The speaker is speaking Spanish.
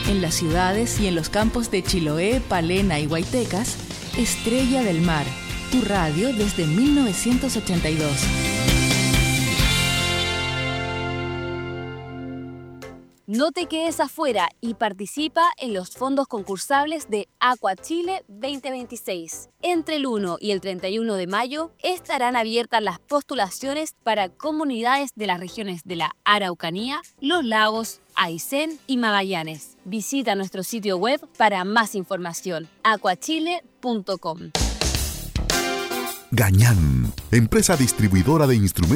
En las ciudades y en los campos de Chiloé, Palena y Huaytecas, Estrella del Mar, tu radio desde 1982. No te quedes afuera y participa en los fondos concursables de Aqua Chile 2026. Entre el 1 y el 31 de mayo estarán abiertas las postulaciones para comunidades de las regiones de la Araucanía, Los Lagos, Aysén y Magallanes. Visita nuestro sitio web para más información, aquachile.com. Gañán, empresa distribuidora de instrumentos